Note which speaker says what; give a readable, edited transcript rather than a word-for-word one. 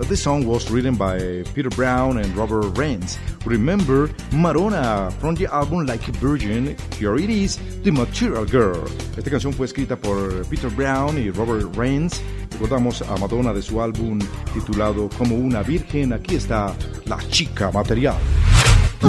Speaker 1: this song was written by Peter Brown and Robert Raines. Remember Madonna from the album Like a Virgin. Here it is, The Material Girl. Esta canción fue escrita por Peter Brown y Robert Raines. Recordamos a Madonna de su álbum titulado Como una Virgen. Aquí está La Chica Material.